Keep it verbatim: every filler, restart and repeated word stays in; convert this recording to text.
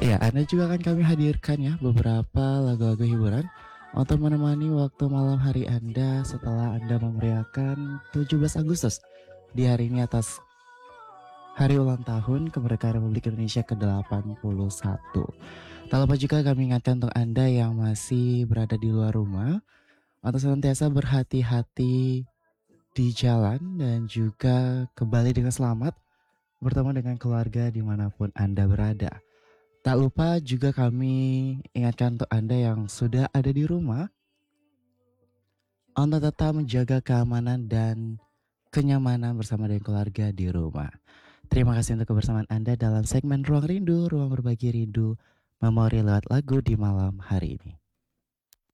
Ya, Anda juga akan kami hadirkan ya beberapa lagu-lagu hiburan untuk menemani waktu malam hari Anda setelah Anda memeriahkan tujuh belas Agustus di hari ini atas hari ulang tahun kemerdekaan Republik Indonesia ke delapan puluh satu. Tak lupa juga kami ingatkan untuk Anda yang masih berada di luar rumah untuk senantiasa berhati-hati di jalan dan juga kembali dengan selamat bertemu dengan keluarga dimanapun Anda berada. Tak lupa juga kami ingatkan untuk Anda yang sudah ada di rumah untuk tetap menjaga keamanan dan kenyamanan bersama dengan keluarga di rumah. Terima kasih untuk kebersamaan Anda dalam segmen Ruang Rindu, Ruang Berbagi Rindu, Memori lewat lagu di malam hari ini.